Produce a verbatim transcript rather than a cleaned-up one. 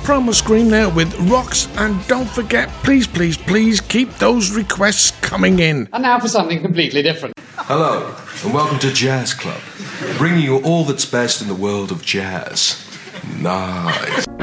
promo screen there with Rocks, and don't forget, please, please, please keep those requests coming in. And now for something completely different. Hello, and welcome to Jazz Club, bringing you all that's best in the world of jazz. Nice.